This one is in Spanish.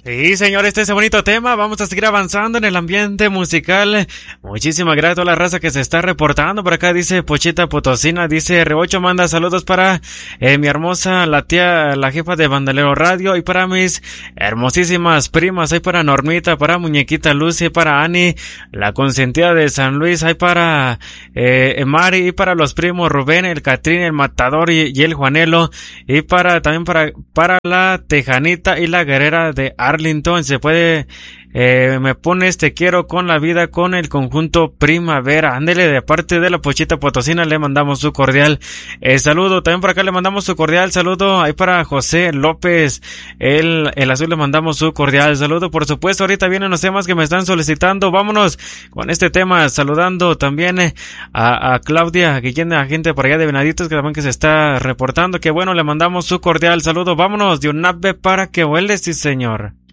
Sí, señor, ese bonito tema. Vamos a seguir avanzando en el ambiente musical. Muchísimas gracias a toda la raza que se está reportando. Por acá dice Pochita Potosina, dice R8, manda saludos para mi hermosa, la tía, la jefa de Bandolero Radio, y para mis hermosísimas primas. Hay para Normita, para Muñequita Lucy, para Ani, la consentida de San Luis. Hay para Mari, y para los primos Rubén, el Catrín, el Matador y el Juanelo. Y también para la Tejanita y la Guerrera de Arlington. Se puede, me pones te quiero con la vida con el conjunto Primavera. Ándele, de parte de la Pochita Potosina le mandamos su cordial saludo. También por acá le mandamos su cordial saludo. Ahí para José López, el azul, le mandamos su cordial saludo. Por supuesto, ahorita vienen los temas que me están solicitando. Vámonos con este tema, saludando también a Claudia Guillén, a gente por allá de Venaditos, que también que se está reportando. Que bueno, le mandamos su cordial saludo. Vámonos de un ave para que huele, sí señor.